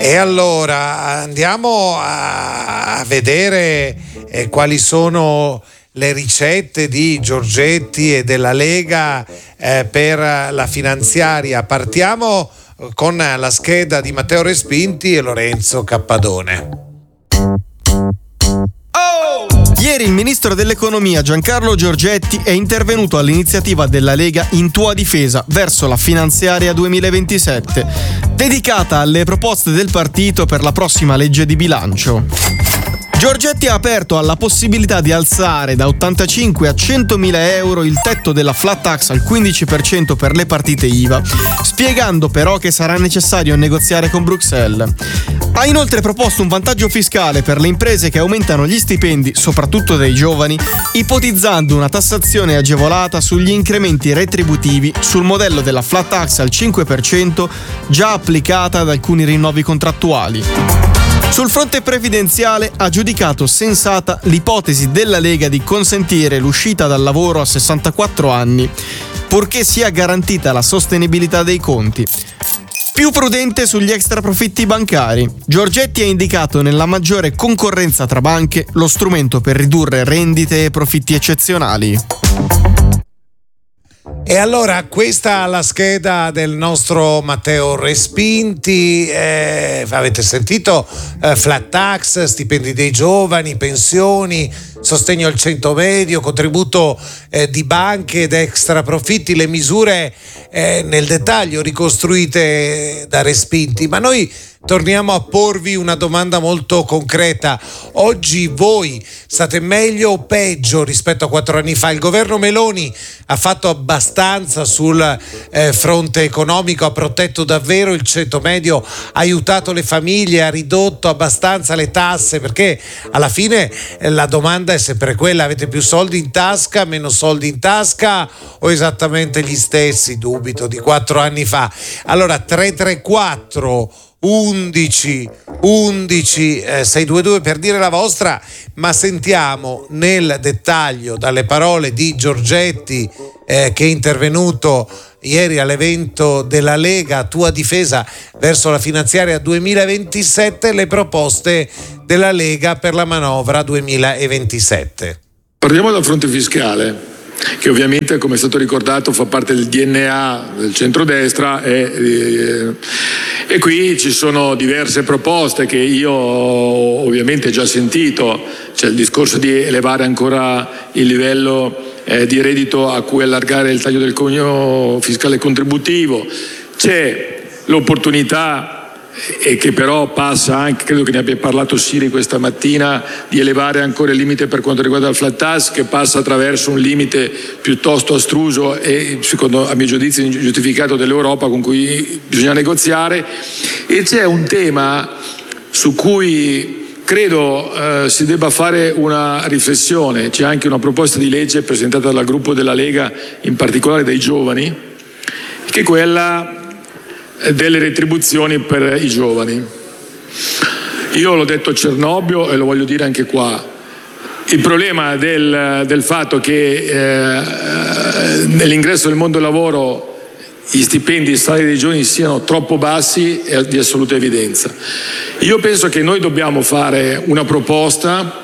E allora andiamo a vedere quali sono le ricette di Giorgetti e della Lega per la finanziaria. Partiamo con la scheda di Matteo Respinti e Lorenzo Cappadone. Ieri il ministro dell'economia Giancarlo Giorgetti è intervenuto all'iniziativa della Lega In Tua Difesa verso la finanziaria 2027, dedicata alle proposte del partito per la prossima legge di bilancio. Giorgetti ha aperto alla possibilità di alzare da 85 a 100.000 euro il tetto della flat tax al 15% per le partite IVA, spiegando però che sarà necessario negoziare con Bruxelles. Ha inoltre proposto un vantaggio fiscale per le imprese che aumentano gli stipendi, soprattutto dei giovani, ipotizzando una tassazione agevolata sugli incrementi retributivi sul modello della flat tax al 5% già applicata ad alcuni rinnovi contrattuali. Sul fronte previdenziale ha giudicato sensata l'ipotesi della Lega di consentire l'uscita dal lavoro a 64 anni, purché sia garantita la sostenibilità dei conti. Più prudente sugli extraprofitti bancari. Giorgetti ha indicato nella maggiore concorrenza tra banche lo strumento per ridurre rendite e profitti eccezionali. E allora questa è la scheda del nostro Matteo Respinti. Avete sentito flat tax, stipendi dei giovani, pensioni, sostegno al ceto medio, contributo di banche ed extra profitti, le misure nel dettaglio ricostruite da Respinti. Ma noi torniamo a porvi una domanda molto concreta. Oggi voi state meglio o peggio rispetto a 4 anni fa? Il governo Meloni ha fatto abbastanza sul fronte economico, ha protetto davvero il ceto medio, ha aiutato le famiglie, ha ridotto abbastanza le tasse, perché alla fine la domanda è sempre quella: avete più soldi in tasca, meno soldi in tasca o esattamente gli stessi? Dubito di 4 anni fa. Allora 334 11 622 per dire la vostra, ma sentiamo nel dettaglio dalle parole di Giorgetti che è intervenuto ieri all'evento della Lega A Tua Difesa verso la finanziaria 2027, le proposte della Lega per la manovra 2027. Partiamo dal fronte fiscale, che ovviamente, come è stato ricordato, fa parte del DNA del centrodestra e qui ci sono diverse proposte che io ovviamente ho già sentito. C'è il discorso di elevare ancora il livello di reddito a cui allargare il taglio del cuneo fiscale contributivo, c'è l'opportunità, e che però passa anche, credo che ne abbia parlato Siri questa mattina, di elevare ancora il limite per quanto riguarda il flat tax, che passa attraverso un limite piuttosto astruso e, secondo a mio giudizio, ingiustificato dell'Europa, con cui bisogna negoziare. E c'è un tema su cui credo si debba fare una riflessione. C'è anche una proposta di legge presentata dal gruppo della Lega, in particolare dai giovani, che è quella delle retribuzioni per i giovani. Io l'ho detto a Cernobbio e lo voglio dire anche qua: il problema del fatto che nell'ingresso del mondo del lavoro gli stipendi e i salari dei giovani siano troppo bassi è di assoluta evidenza. Io penso che noi dobbiamo fare una proposta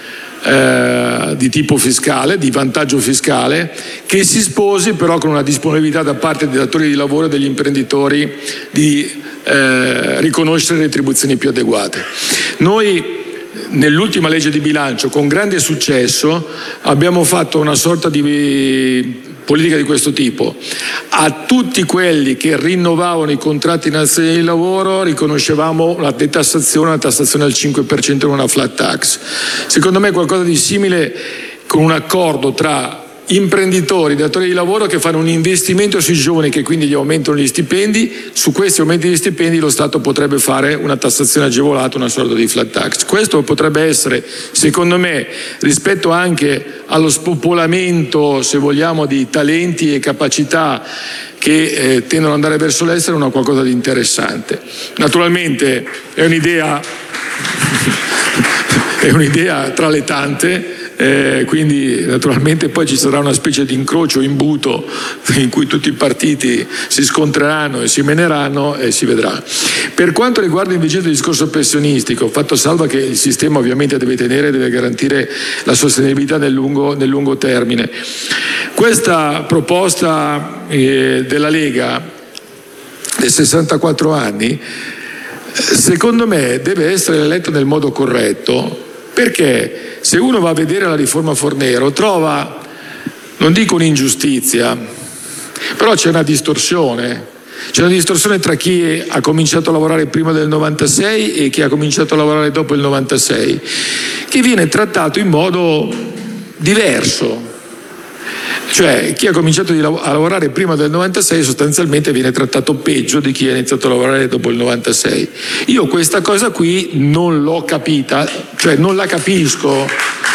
di tipo fiscale, di vantaggio fiscale, che si sposi però con una disponibilità da parte dei datori di lavoro e degli imprenditori di riconoscere retribuzioni più adeguate. Noi nell'ultima legge di bilancio, con grande successo, abbiamo fatto una sorta di politica di questo tipo: a tutti quelli che rinnovavano i contratti nazionali di lavoro riconoscevamo una detassazione, una tassazione al 5% e una flat tax. Secondo me qualcosa di simile, con un accordo tra imprenditori, datori di lavoro che fanno un investimento sui giovani, che quindi gli aumentano gli stipendi. Su questi aumenti di stipendi lo Stato potrebbe fare una tassazione agevolata, una sorta di flat tax. Questo potrebbe essere, secondo me, rispetto anche allo spopolamento, se vogliamo, di talenti e capacità che tendono ad andare verso l'estero, una qualcosa di interessante. Naturalmente è un'idea tra le tante, quindi naturalmente poi ci sarà una specie di incrocio imbuto in cui tutti i partiti si scontreranno e si meneranno e si vedrà. Per quanto riguarda invece il discorso pensionistico, fatto salva che il sistema ovviamente deve garantire la sostenibilità nel lungo termine, questa proposta della Lega dei 64 anni secondo me deve essere letta nel modo corretto, perché se uno va a vedere la riforma Fornero trova, non dico un'ingiustizia, però c'è una distorsione tra chi ha cominciato a lavorare prima del 96 e chi ha cominciato a lavorare dopo il 96, che viene trattato in modo diverso. Cioè chi ha cominciato a lavorare prima del 96 sostanzialmente viene trattato peggio di chi ha iniziato a lavorare dopo il 96. Io questa cosa qui non l'ho capita, cioè non la capisco.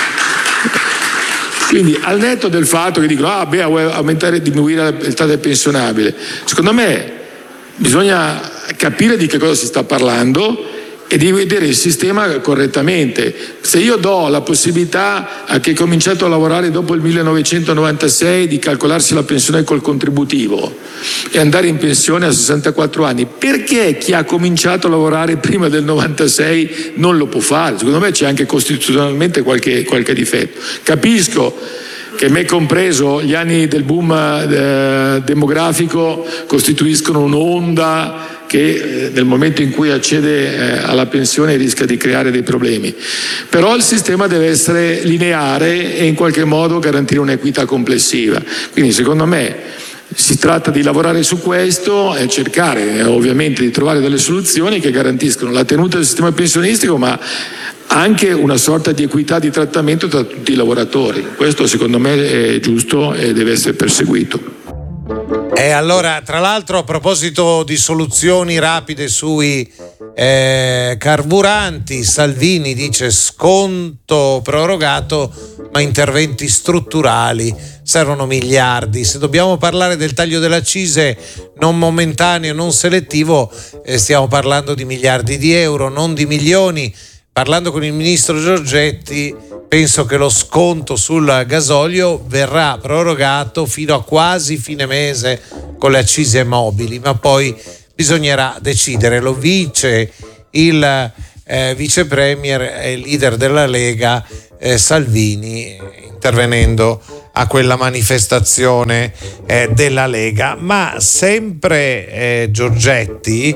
Quindi al netto del fatto che dicono vuoi aumentare e diminuire l'età del pensionabile, secondo me bisogna capire di che cosa si sta parlando e di vedere il sistema correttamente. Se io do la possibilità a chi è cominciato a lavorare dopo il 1996 di calcolarsi la pensione col contributivo e andare in pensione a 64 anni, perché chi ha cominciato a lavorare prima del 96 non lo può fare? Secondo me c'è anche costituzionalmente qualche difetto. Capisco che, me compreso, gli anni del boom demografico costituiscono un'onda che nel momento in cui accede alla pensione rischia di creare dei problemi. Però il sistema deve essere lineare e in qualche modo garantire un'equità complessiva. Quindi secondo me si tratta di lavorare su questo e cercare ovviamente di trovare delle soluzioni che garantiscono la tenuta del sistema pensionistico, ma anche una sorta di equità di trattamento tra tutti i lavoratori. Questo secondo me è giusto e deve essere perseguito. E allora, tra l'altro, a proposito di soluzioni rapide sui carburanti, Salvini dice sconto prorogato ma interventi strutturali, servono miliardi. Se dobbiamo parlare del taglio delle accise non momentaneo, non selettivo, stiamo parlando di miliardi di euro, non di milioni. Parlando con il ministro Giorgetti, penso che lo sconto sul gasolio verrà prorogato fino a quasi fine mese con le accise mobili, ma poi bisognerà decidere. Lo dice il vice premier e leader della Lega Salvini, intervenendo a quella manifestazione della Lega. Ma sempre Giorgetti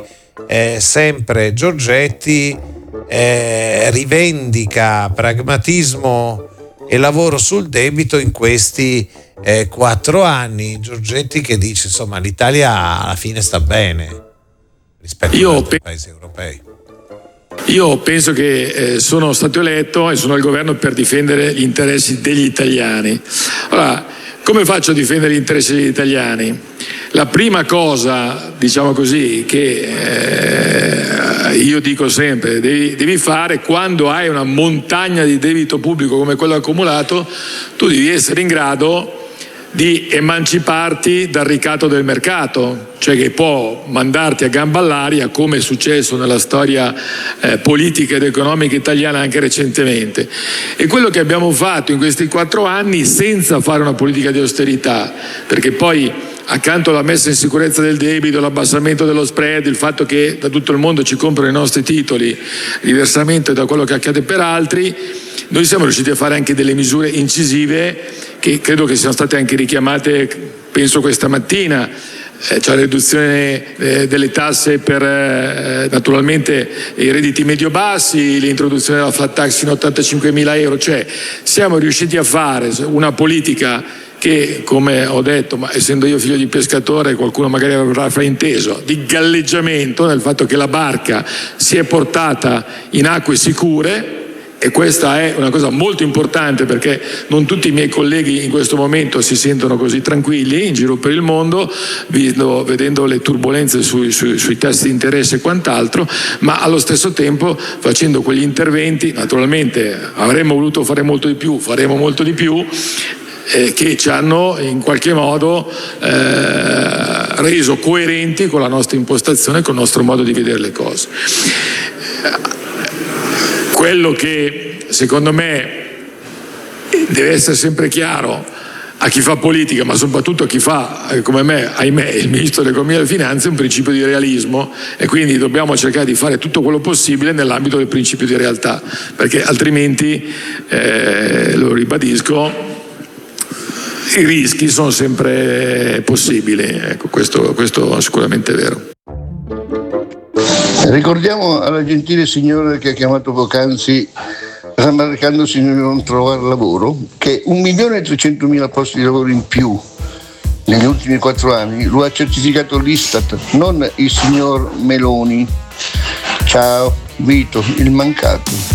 rivendica pragmatismo e lavoro sul debito in questi 4 anni. Giorgetti che dice insomma l'Italia alla fine sta bene rispetto agli altri paesi europei. Io penso che sono stato eletto e sono al governo per difendere gli interessi degli italiani. Ora, come faccio a difendere gli interessi degli italiani? La prima cosa, diciamo così, che io dico sempre, devi fare quando hai una montagna di debito pubblico come quello accumulato, tu devi essere in grado di emanciparti dal ricatto del mercato, cioè che può mandarti a gamba all'aria, come è successo nella storia politica ed economica italiana anche recentemente. E quello che abbiamo fatto in questi 4 anni senza fare una politica di austerità, perché poi accanto alla messa in sicurezza del debito, l'abbassamento dello spread, il fatto che da tutto il mondo ci comprano i nostri titoli diversamente da quello che accade per altri, noi siamo riusciti a fare anche delle misure incisive che credo che siano state anche richiamate, penso questa mattina, cioè la riduzione delle tasse per naturalmente i redditi medio-bassi, l'introduzione della flat tax fino a 85.000 euro, cioè siamo riusciti a fare una politica che, come ho detto, ma essendo io figlio di pescatore qualcuno magari avrà frainteso, di galleggiamento, nel fatto che la barca si è portata in acque sicure. E questa è una cosa molto importante perché non tutti i miei colleghi in questo momento si sentono così tranquilli in giro per il mondo, vedendo le turbulenze sui tassi di interesse e quant'altro, ma allo stesso tempo facendo quegli interventi. Naturalmente avremmo voluto fare molto di più, faremo molto di più, che ci hanno in qualche modo reso coerenti con la nostra impostazione, con il nostro modo di vedere le cose. Quello che secondo me deve essere sempre chiaro a chi fa politica, ma soprattutto a chi fa, come me, ahimè, il Ministro dell'Economia e delle Finanze, un principio di realismo, e quindi dobbiamo cercare di fare tutto quello possibile nell'ambito del principio di realtà, perché altrimenti, lo ribadisco, i rischi sono sempre possibili. Ecco, questo è sicuramente vero. Ricordiamo alla gentile signora che ha chiamato poc'anzi rammaricandosi di non trovare lavoro che 1.300.000 posti di lavoro in più negli ultimi 4 anni lo ha certificato l'Istat, non il signor Meloni. Ciao, Vito, il mancato.